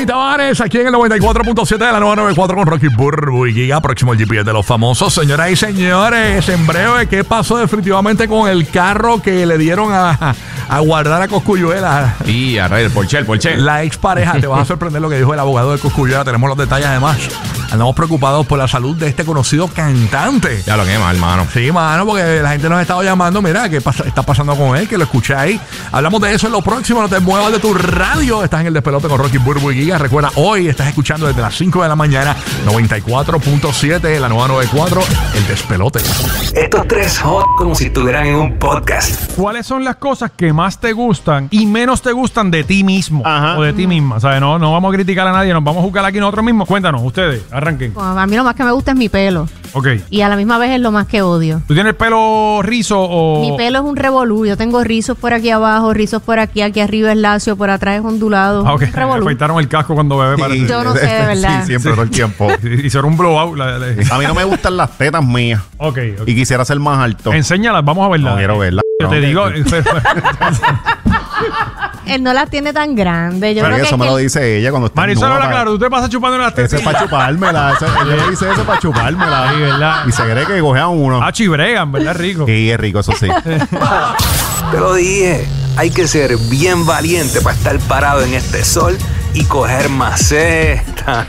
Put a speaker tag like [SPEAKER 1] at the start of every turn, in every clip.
[SPEAKER 1] Manny Tavares, aquí en el 94.7 de la 994 con Rocky Burbu y Giga, próximo el GPS de los famosos. Señoras y señores, en breve, ¿qué pasó definitivamente con el carro que le dieron a guardar a Cosculluela?
[SPEAKER 2] Y a el Porsche.
[SPEAKER 1] La expareja, te vas a sorprender lo que dijo el abogado de Cosculluela. Tenemos los detalles además. Andamos preocupados por la salud de este conocido cantante.
[SPEAKER 2] Ya lo que mal, mano.
[SPEAKER 1] Sí, mano, porque la gente nos ha estado llamando. Mira, ¿qué está pasando con él? Que lo escuché ahí. Hablamos de eso en lo próximo. No te muevas de tu radio. Estás en el despelote con Rocky Burbu y Giga. Recuerda, hoy estás escuchando desde las 5 de la mañana 94.7, la nueva 94, el despelote.
[SPEAKER 3] Estos tres hot como si estuvieran en un podcast.
[SPEAKER 4] ¿Cuáles son las cosas que más te gustan y menos te gustan de ti mismo?
[SPEAKER 5] Ajá.
[SPEAKER 4] O de ti misma. ¿Sabes? No vamos a criticar a nadie, nos vamos a juzgar aquí nosotros mismos. Cuéntanos, ustedes, arranquen.
[SPEAKER 6] Bueno, a mí lo más que me gusta es mi pelo.
[SPEAKER 4] Ok.
[SPEAKER 6] Y a la misma vez es lo más que odio.
[SPEAKER 4] ¿Tú tienes pelo rizo o...?
[SPEAKER 6] Mi pelo es un revolú. Yo tengo rizos por aquí abajo, rizos por aquí arriba es lacio, por atrás es ondulado.
[SPEAKER 4] Ah, ok.
[SPEAKER 6] Un revolú.
[SPEAKER 4] Me afeitaron el casco cuando bebé parece.
[SPEAKER 6] Yo no sé, de verdad.
[SPEAKER 5] Sí, siempre, todo el tiempo.
[SPEAKER 4] Hicieron un blowout.
[SPEAKER 5] A mí no me gustan las tetas mías.
[SPEAKER 4] Ok.
[SPEAKER 5] Y quisiera ser más alto.
[SPEAKER 4] Enséñalas, vamos a verlas.
[SPEAKER 5] No quiero verlas.
[SPEAKER 4] Yo te digo...
[SPEAKER 6] Él no la tiene tan grande. Yo
[SPEAKER 5] Pero
[SPEAKER 6] creo
[SPEAKER 5] eso
[SPEAKER 6] que
[SPEAKER 5] me
[SPEAKER 6] es
[SPEAKER 5] lo
[SPEAKER 6] que
[SPEAKER 5] dice ella cuando está
[SPEAKER 4] Marisol,
[SPEAKER 5] nueva.
[SPEAKER 4] habla claro, tú te pasas chupando en las
[SPEAKER 5] Ese
[SPEAKER 4] tetas.
[SPEAKER 5] es para chupármela. Él le dice eso para chupármela.
[SPEAKER 4] Sí, ¿verdad?
[SPEAKER 5] Y se cree que coge a uno.
[SPEAKER 4] Ah, chibregan, ¿verdad, rico?
[SPEAKER 5] Sí, es rico, eso sí.
[SPEAKER 3] Te lo dije, hay que ser bien valiente para estar parado en este sol y coger maceta.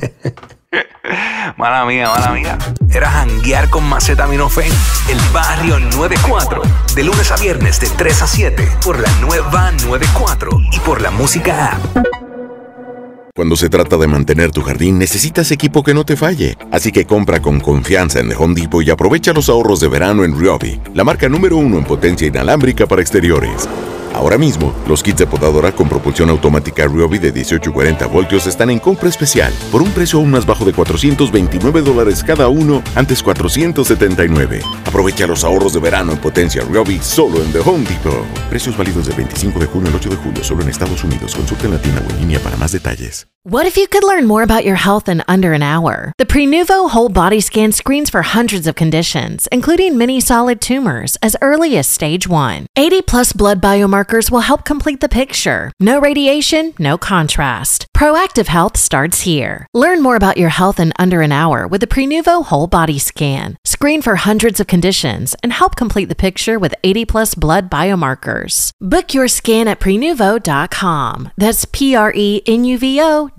[SPEAKER 3] Mala mía. Era janguear con Macetaminofen, el barrio 94. De lunes a viernes de 3 a 7 por la nueva 94 y por la música app.
[SPEAKER 7] Cuando se trata de mantener tu jardín, necesitas equipo que no te falle. Así que compra con confianza en The Home Depot y aprovecha los ahorros de verano en Ryobi, la marca número 1 en potencia inalámbrica para exteriores. Ahora mismo, los kits de podadora con propulsión automática Ryobi de 1840 voltios están en compra especial por un precio aún más bajo de $429 cada uno, antes $479. Aprovecha los ahorros de verano en potencia Ryobi solo en The Home Depot. Precios válidos del 25 de junio al 8 de julio solo en Estados Unidos. Consulta en la tienda o en línea para más detalles.
[SPEAKER 8] What if you could learn more about your health in under an hour? The Prenuvo Whole Body Scan screens for hundreds of conditions, including many solid tumors, as early as stage 1. 80-plus blood biomarkers will help complete the picture. No radiation, no contrast. Proactive health starts here. Learn more about your health in under an hour with the Prenuvo Whole Body Scan. Screen for hundreds of conditions and help complete the picture with 80-plus blood biomarkers. Book your scan at Prenuvo.com. That's Prenuvo.com.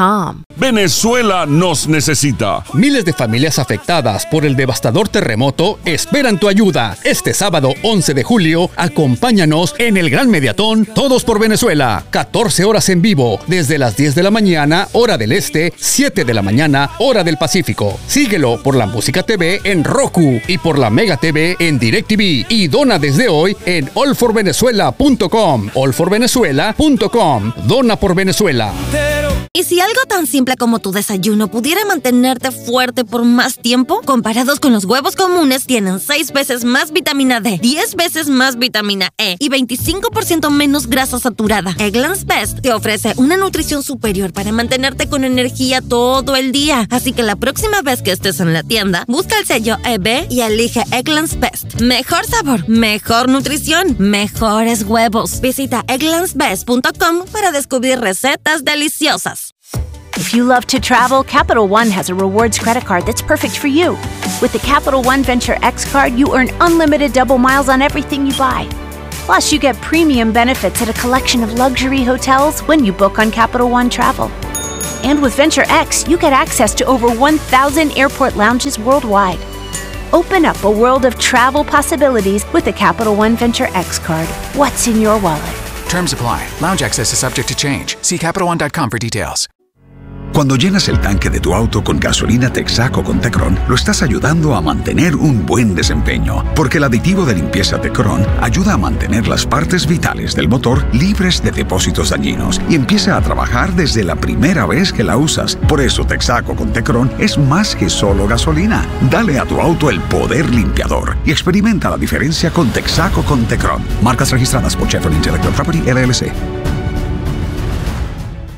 [SPEAKER 9] Venezuela nos necesita.
[SPEAKER 10] Miles de familias afectadas por el devastador terremoto esperan tu ayuda. Este sábado 11 de julio, acompáñanos en el Gran Mediatón Todos por Venezuela. 14 horas en vivo, desde las 10 de la mañana, hora del este, 7 de la mañana, hora del Pacífico. Síguelo por la Música TV en Roku y por la Mega TV en DirecTV. Y dona desde hoy en allforvenezuela.com. allforvenezuela.com. Dona por Venezuela.
[SPEAKER 11] ¿Y si algo tan simple como tu desayuno pudiera mantenerte fuerte por más tiempo? Comparados con los huevos comunes, tienen 6 veces más vitamina D, 10 veces más vitamina E y 25% menos grasa saturada. Eggland's Best te ofrece una nutrición superior para mantenerte con energía todo el día. Así que la próxima vez que estés en la tienda, busca el sello EB y elige Eggland's Best. Mejor sabor, mejor nutrición, mejores huevos. Visita egglandsbest.com para descubrir recetas deliciosas.
[SPEAKER 12] If you love to travel, Capital One has a rewards credit card that's perfect for you. With the Capital One Venture X card, you earn unlimited double miles on everything you buy. Plus, you get premium benefits at a collection of luxury hotels when you book on Capital One Travel. And with Venture X, you get access to over 1,000 airport lounges worldwide. Open up a world of travel possibilities with the Capital One Venture X card. What's in your wallet?
[SPEAKER 13] Terms apply. Lounge access is subject to change. See CapitalOne.com for details.
[SPEAKER 14] Cuando llenas el tanque de tu auto con gasolina Texaco con Tecron, lo estás ayudando a mantener un buen desempeño, porque el aditivo de limpieza Tecron ayuda a mantener las partes vitales del motor libres de depósitos dañinos y empieza a trabajar desde la primera vez que la usas. Por eso Texaco con Tecron es más que solo gasolina. Dale a tu auto el poder limpiador y experimenta la diferencia con Texaco con Tecron. Marcas registradas por Chevron Intellectual Property, LLC.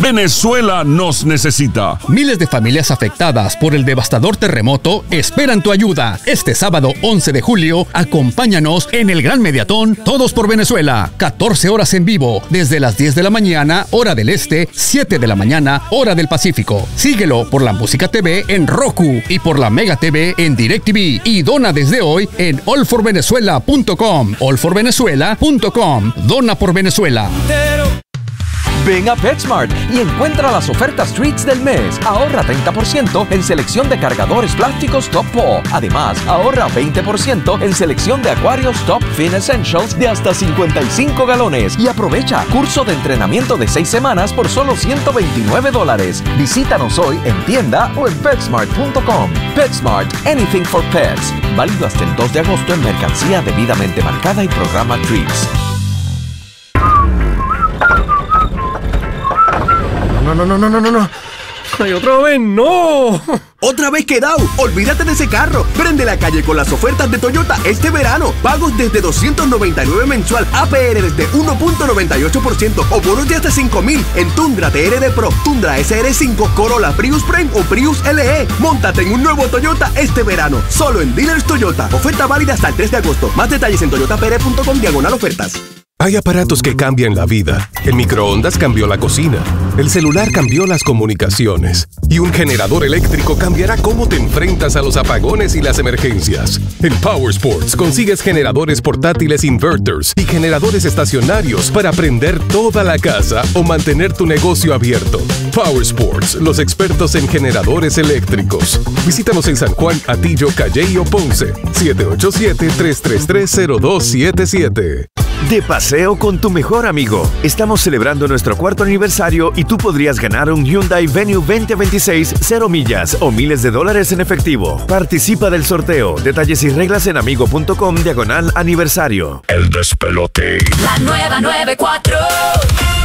[SPEAKER 9] Venezuela nos necesita.
[SPEAKER 10] Miles de familias afectadas por el devastador terremoto esperan tu ayuda. Este sábado 11 de julio, acompáñanos en el Gran Mediatón Todos por Venezuela. 14 horas en vivo, desde las 10 de la mañana, hora del este, 7 de la mañana, hora del Pacífico. Síguelo por la Música TV en Roku y por la Mega TV en DirecTV. Y dona desde hoy en allforvenezuela.com. allforvenezuela.com. Dona por Venezuela.
[SPEAKER 15] Ven a PetSmart y encuentra las ofertas Treats del mes. Ahorra 30% en selección de cargadores plásticos Top Paw. Además, ahorra 20% en selección de acuarios Top Fin Essentials de hasta 55 galones. Y aprovecha curso de entrenamiento de 6 semanas por solo $129. Visítanos hoy en tienda o en PetSmart.com. PetSmart, anything for pets. Válido hasta el 2 de agosto en mercancía debidamente marcada y programa Treats.
[SPEAKER 16] No. ¡Ay, otra vez no! ¡Otra vez quedado! ¡Olvídate de ese carro! Prende la calle con las ofertas de Toyota este verano. Pagos desde $299 mensual, APR desde 1.98% o bonos de hasta $5,000 en Tundra TRD Pro, Tundra SR5, Corolla, Prius Prime o Prius LE. Móntate en un nuevo Toyota este verano, solo en Dealers Toyota. Oferta válida hasta el 3 de agosto. Más detalles en toyotapr.com/ofertas.
[SPEAKER 17] Hay aparatos que cambian la vida. El microondas cambió la cocina. El celular cambió las comunicaciones. Y un generador eléctrico cambiará cómo te enfrentas a los apagones y las emergencias. En Power Sports consigues generadores portátiles inverters y generadores estacionarios para prender toda la casa o mantener tu negocio abierto. Power Sports, los expertos en generadores eléctricos. Visítanos en San Juan, Atillo, Calley o Ponce. 787-333-0277.
[SPEAKER 18] De paseo con tu mejor amigo. Estamos celebrando nuestro 4º aniversario y tú podrías ganar un Hyundai Venue 2026 0 millas o miles de dólares en efectivo. Participa del sorteo. Detalles y reglas en amigo.com/aniversario.
[SPEAKER 9] El despelote.
[SPEAKER 19] La nueva 94.